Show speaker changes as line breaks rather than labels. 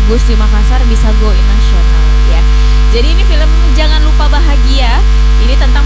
bagus di Makassar bisa go nasional ya. Jadi ini film Jangan Lupa Bahagia, ini tentang